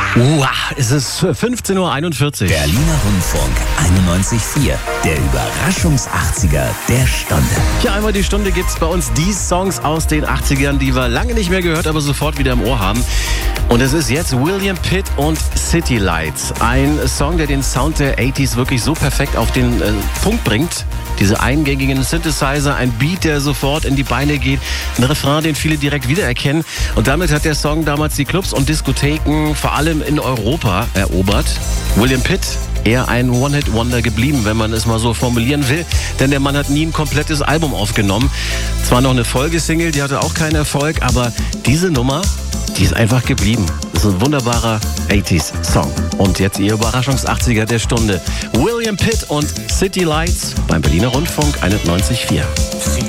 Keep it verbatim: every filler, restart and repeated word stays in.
Wow, es ist fünfzehn Uhr einundvierzig. Berliner Rundfunk einundneunzig Komma vier. Der Überraschungs-achtziger der Stunde. Hier einmal die Stunde gibt's bei uns die Songs aus den achtzigern, die wir lange nicht mehr gehört, aber sofort wieder im Ohr haben. Und es ist jetzt William Pitt und City Lights. Ein Song, der den Sound der achtziger wirklich so perfekt auf den äh, Punkt bringt. Diese eingängigen Synthesizer, ein Beat, der sofort in die Beine geht, ein Refrain, den viele direkt wiedererkennen. Und damit hat der Song damals die Clubs und Diskotheken vor allem in Europa erobert. William Pitt, eher ein One-Hit-Wonder geblieben, wenn man es mal so formulieren will. Denn der Mann hat nie ein komplettes Album aufgenommen. Zwar noch eine Folgesingle, die hatte auch keinen Erfolg, aber diese Nummer, die ist einfach geblieben. Das ist ein wunderbarer achtziger-Song. Und jetzt Ihr Überraschungs-achtziger der Stunde. William Pitt und City Lights beim Berliner Rundfunk einundneunzig Komma vier.